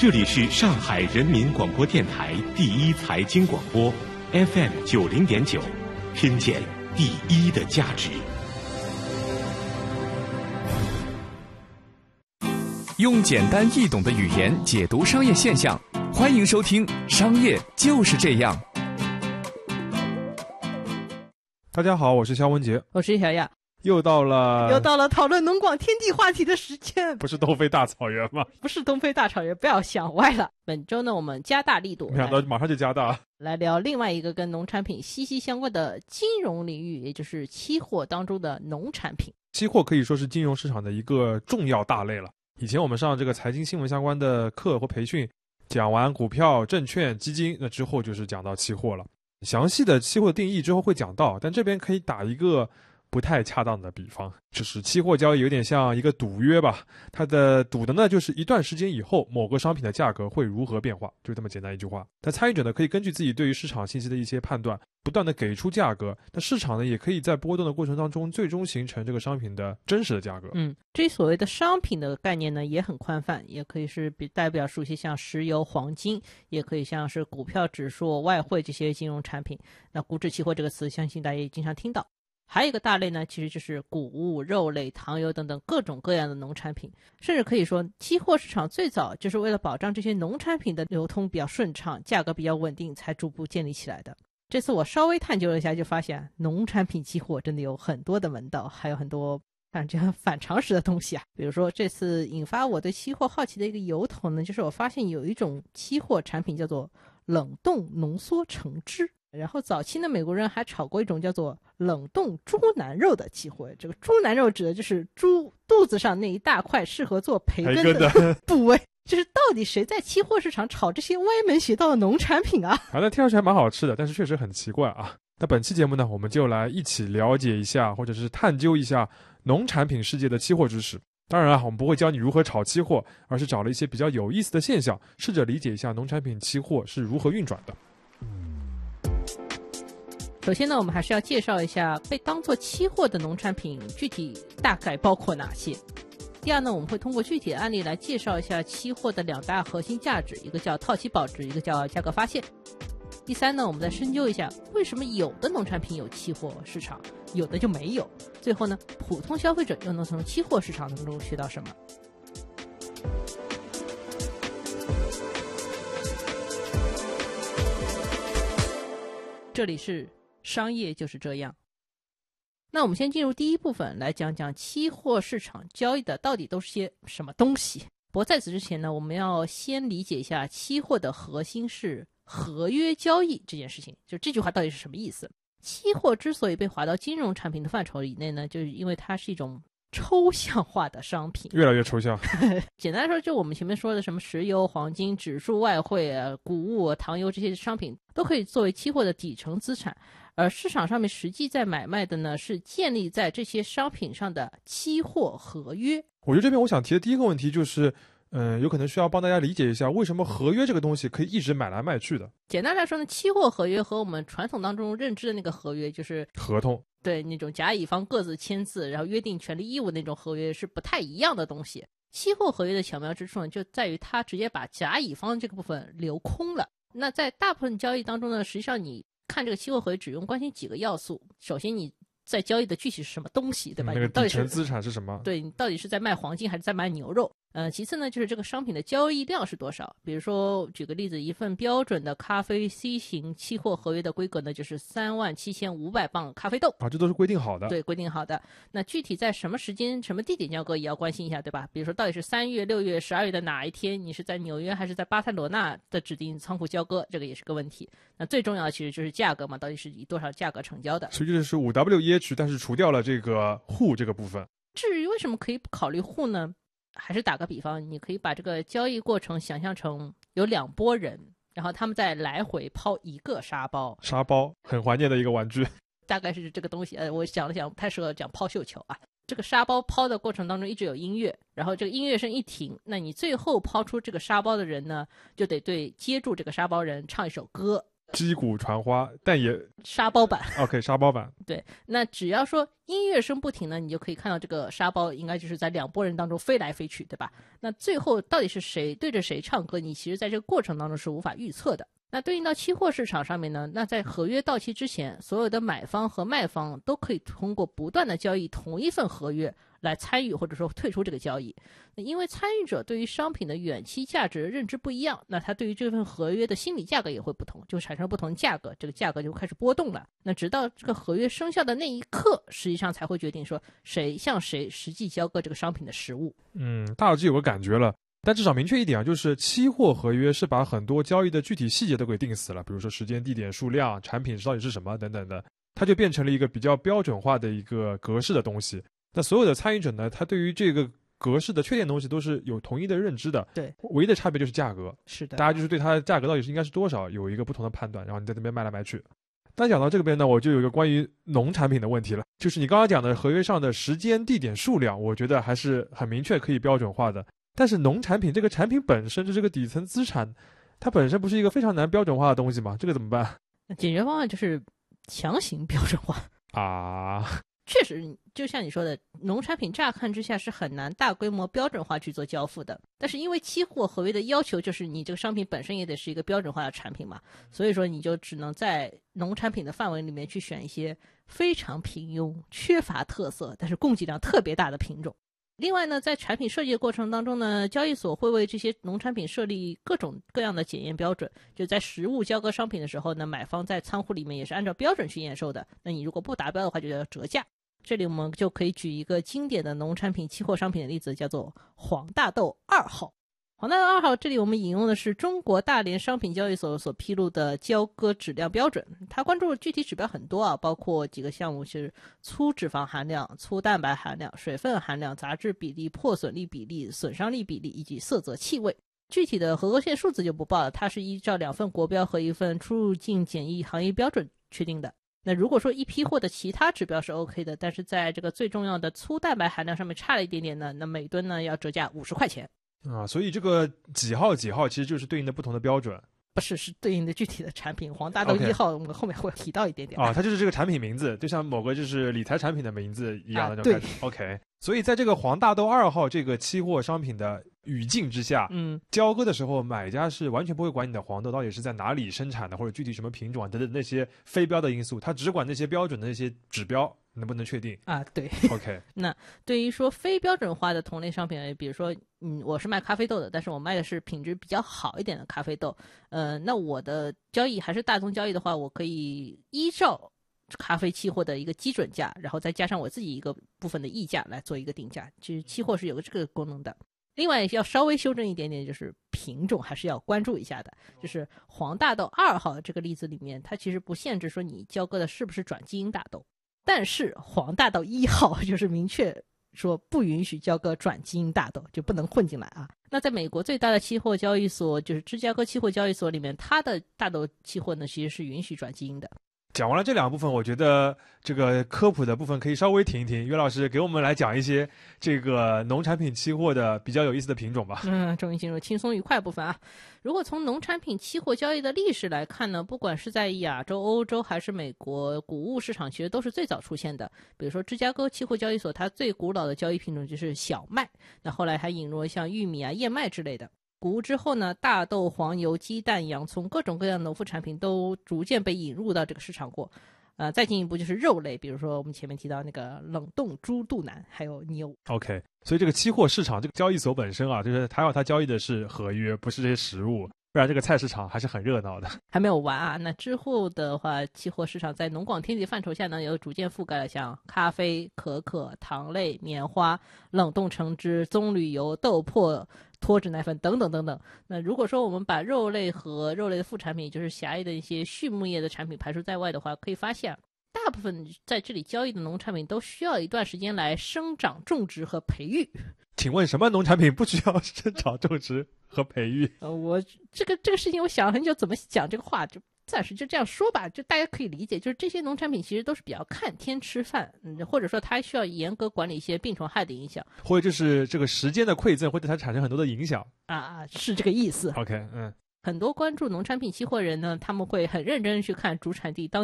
这里是上海人民广播电台第一财经广播 FM90.9，听见第一的价值。 用简单易懂的语言解读商业现象，欢迎收听《商业就是这样》。 大家好，我是肖文杰， 我是小亚。 又到了讨论农广天地话题的时间。 不是东非大草原吗？ 不是东非大草原，不要想歪了。本周呢，我们加大力度， 没想到马上就加大来聊另外一个跟农产品息息相关的金融领域，也就是期货当中的农产品。 期货可以说是金融市场的一个重要大类了。以前我们上这个财经新闻相关的课或培训，讲完股票、证券、基金，那之后就是讲到期货了。详细的期货的定义之后会讲到，但这边可以打一个不太恰当的比方，就是期货交易有点像一个赌约吧，它的赌的呢就是一段时间以后某个商品的价格会如何变化，就这么简单一句话。那参与者呢可以根据自己对于市场信息的一些判断，不断的给出价格，那市场呢也可以在波动的过程当中最终形成这个商品的真实的价格。 这所谓的商品的概念呢也很宽泛，也可以是代表属些像石油、黄金，也可以像是股票、指数、外汇这些金融产品。那股指期货这个词相信大家也经常听到。还有一个大类呢，其实就是谷物、肉类、糖油等等各种各样的农产品，甚至可以说期货市场最早就是为了保障这些农产品的流通比较顺畅，价格比较稳定才逐步建立起来的。这次我稍微探究了一下，就发现农产品期货真的有很多的门道，还有很多感觉很反常识的东西啊。比如说这次引发我对期货好奇的一个由头呢，就是我发现有一种期货产品叫做冷冻浓缩橙汁。然后早期呢，美国人还炒过一种叫做冷冻猪腩肉的期货。这个猪腩肉指的就是猪肚子上那一大块适合做培根的部位。就是到底谁在期货市场炒这些歪门邪道的农产品啊？ 那听上去还蛮好吃的，但是确实很奇怪啊。那本期节目呢，我们就来一起了解一下，或者是探究一下农产品世界的期货知识。当然啊，我们不会教你如何炒期货，而是找了一些比较有意思的现象，试着理解一下农产品期货是如何运转的。 首先呢，我们还是要介绍一下被当作期货的农产品具体大概包括哪些。第二呢，我们会通过具体的案例来介绍一下期货的两大核心价值，一个叫套期保值，一个叫价格发现。第三呢，我们再深究一下为什么有的农产品有期货市场，有的就没有。最后呢，普通消费者又能从期货市场当中学到什么？这里是商业就是这样。那我们先进入第一部分，来讲讲期货市场交易的到底都是些什么东西。不过在此之前呢，我们要先理解一下期货的核心是合约交易这件事情。就这句话到底是什么意思？期货之所以被划到金融产品的范畴以内呢，就是因为它是一种抽象化的商品， 越来越抽象。 简单来说，就我们前面说的什么石油、黄金、指数、外汇、谷物、糖油这些商品都可以作为期货的底层资产，而市场上面实际在买卖的呢，是建立在这些商品上的期货合约。 我觉得这边我想提的第一个问题就是有可能需要帮大家理解一下为什么合约这个东西可以一直买来卖去的。 简单来说呢，期货合约和我们传统当中认知的那个合约，就是合同， 对，那种甲乙方各自签字然后约定权利义务那种合约是不太一样的东西。期货合约的巧妙之处呢，就在于它直接把甲乙方这个部分留空了。那在大部分交易当中呢，实际上你看这个期货合约只用关心几个要素。首先你在交易的具体是什么东西，对吧？ 那个底层资产是什么？ 对，你到底是在卖黄金还是在卖牛肉？其次呢，就是这个商品的交易量是多少。比如说举个例子，一份标准的咖啡 C 型期货合约的规格呢，就是37500磅咖啡豆啊，这都是规定好的。 对，规定好的。那具体在什么时间、什么地点交割也要关心一下，对吧？比如说到底是3月、6月、12月的哪一天，你是在纽约还是在巴塞罗那的指定仓库交割，这个也是个问题。那最重要的其实就是价格嘛，到底是以多少价格成交的。 所以这是 5WEH， 但是除掉了这个户这个部分。 至于为什么可以不考虑户呢？还是打个比方，你可以把这个交易过程想象成有2拨人，然后他们再来回抛一个沙包。 沙包很怀念的一个玩具， 大概是这个东西。我想了想，不太适合讲抛绣球啊。这个沙包抛的过程当中一直有音乐，然后这个音乐声一停，那你最后抛出这个沙包的人呢，就得对接住这个沙包人唱一首歌。 击鼓传花，但也沙包版。 OK 沙包版。 对，那只要说音乐声不停呢，你就可以看到这个沙包应该就是在两拨人当中飞来飞去，对吧？那最后到底是谁对着谁唱歌，你其实在这个过程当中是无法预测的。那对应到期货市场上面呢，那在合约到期之前，所有的买方和卖方都可以通过不断的交易同一份合约来参与或者说退出这个交易。那因为参与者对于商品的远期价值认知不一样，那他对于这份合约的心理价格也会不同，就产生不同的价格，这个价格就开始波动了。那直到这个合约生效的那一刻，实际上才会决定说谁向谁实际交割这个商品的实物。 大致有个感觉了。但至少明确一点啊，就是期货合约是把很多交易的具体细节都给定死了，比如说时间、地点、数量、产品到底是什么等等的，它就变成了一个比较标准化的一个格式的东西。那所有的参与者呢，他对于这个格式的确定东西都是有统一的认知的， 对， 唯一的差别就是价格。 是的， 大家就是对它的价格到底是应该是多少有一个不同的判断，然后你在那边卖来卖去。但讲到这边呢，我就有一个关于农产品的问题了，就是你刚刚讲的合约上的时间、地点、数量，我觉得还是很明确可以标准化的。但是农产品这个产品本身就这个底层资产，它本身不是一个非常难标准化的东西吗？这个怎么办？ 解决方案就是强行标准化啊。 确实，就像你说的，农产品乍看之下是很难大规模标准化去做交付的。但是因为期货合约的要求就是你这个商品本身也得是一个标准化的产品嘛，所以说你就只能在农产品的范围里面去选一些非常平庸、缺乏特色，但是供给量特别大的品种。另外呢，在产品设计的过程当中呢，交易所会为这些农产品设立各种各样的检验标准，就在实物交割商品的时候呢，买方在仓库里面也是按照标准去验收的，那你如果不达标的话就要折价。这里我们就可以举一个经典的农产品期货商品的例子，叫做黄大豆2号。黄大豆2号这里我们引用的是中国大连商品交易所所披露的交割质量标准，它关注的具体指标很多啊，包括几个项目是粗脂肪含量、粗蛋白含量、水分含量、杂质比例、破损力比例、损伤力比例以及色泽气味。具体的合格线数字就不报了，它是依照2份国标和1份出入境检疫行业标准确定的。那如果说一批货的其他指标是 OK 的，但是在这个最重要的粗蛋白含量上面差了一点点呢，那每吨呢要折价50块钱。 所以这个几号几号其实就是对应的不同的标准， 不是，是对应的具体的产品。黄大豆1号我们后面会提到一点点它就是这个产品名字，就像某个就是理财产品的名字一样的这种感觉。OK， 所以在这个黄大豆2号这个期货商品的语境之下，交割的时候买家是完全不会管你的黄豆到底是在哪里生产的，或者具体什么品种等等那些非标的因素，他只管那些标准的那些指标能不能确定啊？对 ，OK。 那对于说非标准化的同类商品，比如说，我是卖咖啡豆的，但是我卖的是品质比较好一点的咖啡豆，那我的交易还是大宗交易的话，我可以依照咖啡期货的一个基准价，然后再加上我自己一个部分的溢价来做一个定价。其实期货是有个这个功能的。另外要稍微修正一点点，就是品种还是要关注一下的。就是黄大豆2号这个例子里面，它其实不限制说你交割的是不是转基因大豆，但是黄大豆1号就是明确说不允许交割转基因大豆，就不能混进来啊。那在美国最大的期货交易所就是芝加哥期货交易所里面，它的大豆期货呢其实是允许转基因的。 讲完了这两个部分，我觉得这个科普的部分可以稍微停一停。岳老师给我们来讲一些这个农产品期货的比较有意思的品种吧。 终于进入轻松愉快部分啊。如果从农产品期货交易的历史来看呢，不管是在亚洲、欧洲还是美国，谷物市场其实都是最早出现的。比如说芝加哥期货交易所，它最古老的交易品种就是小麦，那后来还引入了像玉米啊、燕麦之类的。谷物之后呢，大豆、黄油、鸡蛋、洋葱，各种各样的农副产品都逐渐被引入到这个市场过。再进一步就是肉类，比如说我们前面提到那个冷冻猪肚腩，还有牛。 OK， 所以这个期货市场这个交易所本身啊，就是它交易的是合约，不是这些实物，不然这个菜市场还是很热闹的。 还没有完啊！那之后的话，期货市场在农广天地范畴下呢，有逐渐覆盖了像咖啡、可可、糖类、棉花、冷冻橙汁、棕榈油、豆粕、脱脂奶粉等等等等。那如果说我们把肉类和肉类的副产品，就是狭义的一些畜牧业的产品排除在外的话，可以发现大部分在这里交易的农产品都需要一段时间来生长、种植和培育。 请问什么农产品不需要生长、种植和培育？ 我这个事情我想了很久，怎么讲这个话，就暂时就这样说吧，就大家可以理解，就是这些农产品其实都是比较看天吃饭，或者说它需要严格管理一些病虫害的影响， 或者就是这个时间的馈赠会对它产生很多的影响是这个意思。 OK， 很多关注农产品期货人呢，他们会很认真去看主产地当